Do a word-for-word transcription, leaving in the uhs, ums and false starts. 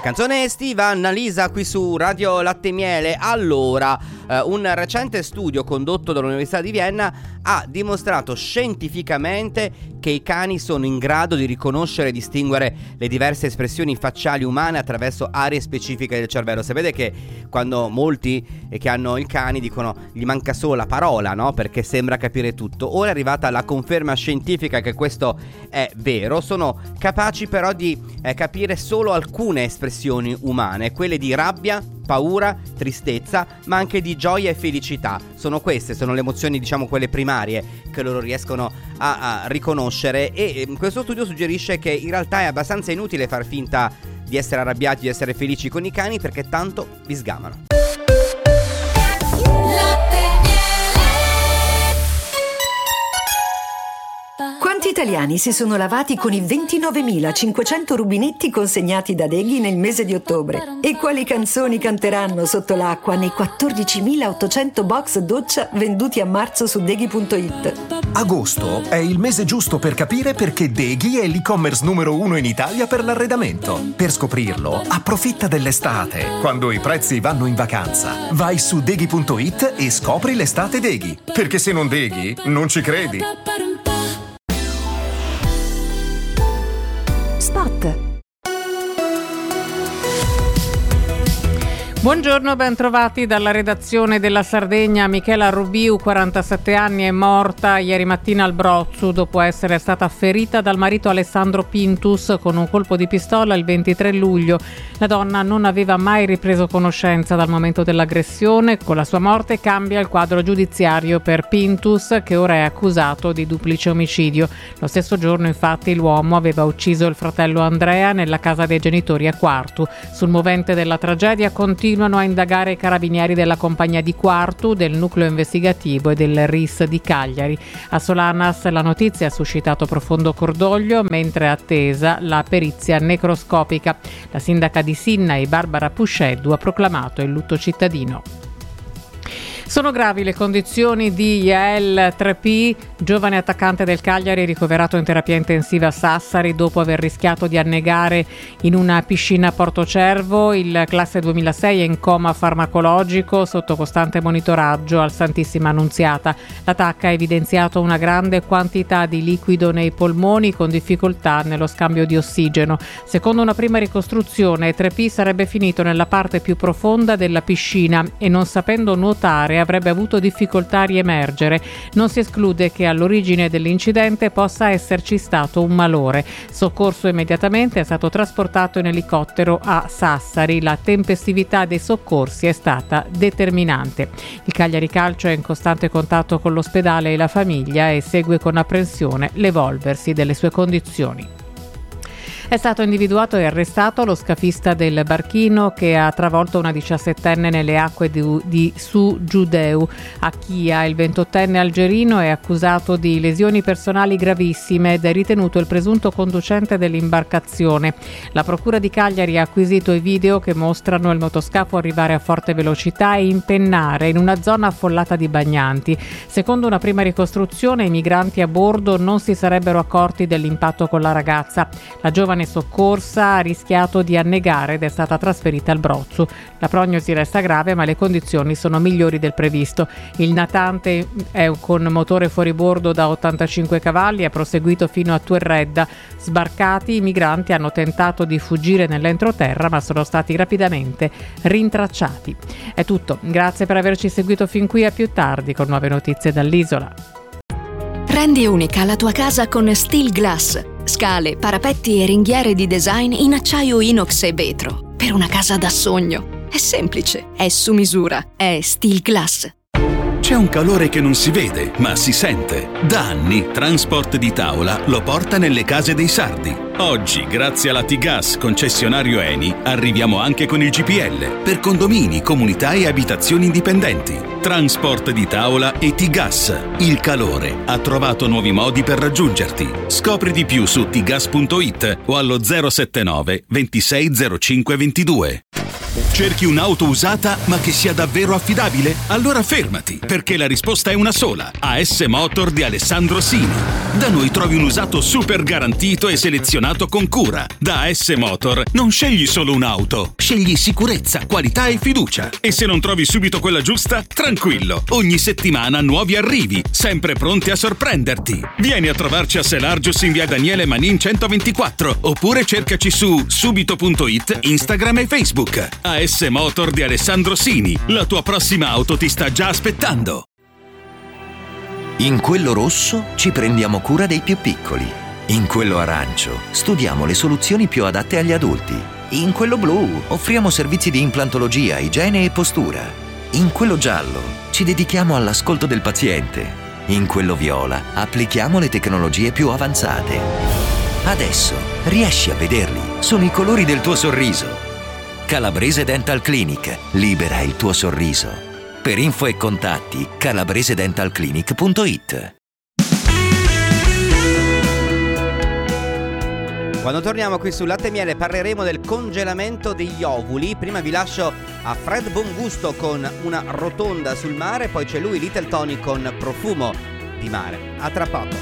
Canzone estiva, Annalisa qui su Radio Latte e Miele. Allora, eh, un recente studio condotto dall'Università di Vienna ha dimostrato scientificamente che i cani sono in grado di riconoscere e distinguere le diverse espressioni facciali umane attraverso aree specifiche del cervello. Sapete che quando molti che hanno il cani dicono gli manca solo la parola, no? Perché sembra capire tutto. Ora è arrivata la conferma scientifica che questo è vero. Sono capaci però di eh, capire solo alcune espressioni umane, quelle di rabbia, paura, tristezza, ma anche di gioia e felicità. Sono queste, sono le emozioni, diciamo quelle primarie, che loro riescono a, a riconoscere. E eh, questo studio suggerisce che in realtà è abbastanza inutile far finta di essere arrabbiati, di essere felici con i cani, perché tanto vi sgamano. Quanti italiani si sono lavati con i ventinovemilacinquecento rubinetti consegnati da Deghi nel mese di ottobre? E quali canzoni canteranno sotto l'acqua nei quattordicimilaottocento box doccia venduti a marzo su Deghi punto it? Agosto è il mese giusto per capire perché Deghi è l'e-commerce numero uno in Italia per l'arredamento. Per scoprirlo, approfitta dell'estate, quando i prezzi vanno in vacanza. Vai su Deghi punto it e scopri l'estate Deghi. Perché se non Deghi, non ci credi. Spot. Buongiorno, ben trovati dalla redazione della Sardegna. Michela Rubiu, quarantasette anni, è morta ieri mattina al Brozzu dopo essere stata ferita dal marito Alessandro Pintus con un colpo di pistola il ventitré luglio. La donna non aveva mai ripreso conoscenza dal momento dell'aggressione. Con la sua morte cambia il quadro giudiziario per Pintus, che ora è accusato di duplice omicidio. Lo stesso giorno, infatti, l'uomo aveva ucciso il fratello Andrea nella casa dei genitori a Quartu. Sul movente della tragedia continua Continuano a indagare i carabinieri della compagnia di Quartu, del nucleo investigativo e del R I S di Cagliari. A Solanas la notizia ha suscitato profondo cordoglio, mentre è attesa la perizia necroscopica. La sindaca di Sinnai, Barbara Pusceddu, ha proclamato il lutto cittadino. Sono gravi le condizioni di Yael Trepi, giovane attaccante del Cagliari ricoverato in terapia intensiva a Sassari dopo aver rischiato di annegare in una piscina a Portocervo. Il classe duemilasei è in coma farmacologico sotto costante monitoraggio al Santissima Annunziata. L'attacco ha evidenziato una grande quantità di liquido nei polmoni con difficoltà nello scambio di ossigeno. Secondo una prima ricostruzione, Trepi sarebbe finito nella parte più profonda della piscina e, non sapendo nuotare, avrebbe avuto difficoltà a riemergere. Non si esclude che all'origine dell'incidente possa esserci stato un malore. Soccorso immediatamente, è stato trasportato in elicottero a Sassari. La tempestività dei soccorsi è stata determinante. Il Cagliari Calcio è in costante contatto con l'ospedale e la famiglia e segue con apprensione l'evolversi delle sue condizioni. È stato individuato e arrestato lo scafista del barchino che ha travolto una diciassettenne nelle acque di, di Su Giudeu a Chia. Il ventottenne algerino è accusato di lesioni personali gravissime ed è ritenuto il presunto conducente dell'imbarcazione. La procura di Cagliari ha acquisito i video che mostrano il motoscafo arrivare a forte velocità e impennare in una zona affollata di bagnanti. Secondo una prima ricostruzione, i migranti a bordo non si sarebbero accorti dell'impatto con la ragazza. La giovane soccorsa ha rischiato di annegare ed è stata trasferita al Brozzu. La prognosi resta grave, ma le condizioni sono migliori del previsto. Il natante è con motore fuoribordo da ottantacinque cavalli, ha proseguito fino a Tuerredda. Sbarcati, i migranti hanno tentato di fuggire nell'entroterra, ma sono stati rapidamente rintracciati. È tutto, grazie per averci seguito fin qui, a più tardi con nuove notizie dall'isola. Rendi unica la tua casa con Steel Glass. Scale, parapetti e ringhiere di design in acciaio inox e vetro. Per una casa da sogno. È semplice, è su misura, è Steel Glass. C'è un calore che non si vede, ma si sente. Da anni Transport di Tavola lo porta nelle case dei sardi. Oggi, grazie alla T-Gas concessionario Eni, arriviamo anche con il G P L per condomini, comunità e abitazioni indipendenti. Transport di Tavola e T-Gas. Il calore ha trovato nuovi modi per raggiungerti. Scopri di più su t gas punto it o allo zero sette nove ventisei zero cinque ventidue. Cerchi un'auto usata ma che sia davvero affidabile? Allora fermati, perché la risposta è una sola. A S Motor di Alessandro Sini. Da noi trovi un usato super garantito e selezionato con cura. Da A S Motor non scegli solo un'auto, scegli sicurezza, qualità e fiducia. E se non trovi subito quella giusta, tranquillo, ogni settimana nuovi arrivi, sempre pronti a sorprenderti. Vieni a trovarci a Selargius in via Daniele Manin centoventiquattro, oppure cercaci su subito punto it, Instagram e Facebook. A S Motor di Alessandro Sini, la tua prossima auto ti sta già aspettando. In quello rosso ci prendiamo cura dei più piccoli. In quello arancio studiamo le soluzioni più adatte agli adulti. In quello blu offriamo servizi di implantologia, igiene e postura. In quello giallo ci dedichiamo all'ascolto del paziente. In quello viola applichiamo le tecnologie più avanzate. Adesso riesci a vederli, sono i colori del tuo sorriso. Calabrese Dental Clinic, libera il tuo sorriso. Per info e contatti calabrese dental clinic punto it. Quando torniamo qui su Latte e Miele parleremo del congelamento degli ovuli. Prima vi lascio a Fred Bongusto con Una rotonda sul mare, poi c'è lui, Little Tony, con Profumo di mare. A tra poco.